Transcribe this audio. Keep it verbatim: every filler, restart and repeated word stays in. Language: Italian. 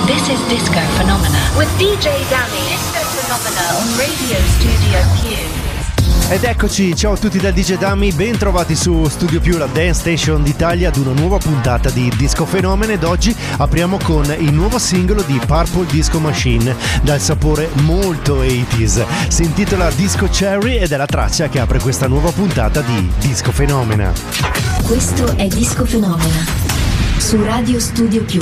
This is Disco Phenomena with D J Dummy. Disco Phenomena on Radio Studio Q. Ed eccoci, ciao a tutti dal D J Dummy, ben trovati su Studio Più, la Dance Station d'Italia, ad una nuova puntata di Disco Fenomeno. Ed oggi apriamo con il nuovo singolo di Purple Disco Machine, dal sapore molto ottanta. Si intitola Disco Cherry ed è la traccia che apre questa nuova puntata di Disco Fenomena. Questo è Disco Fenomena su Radio Studio Più.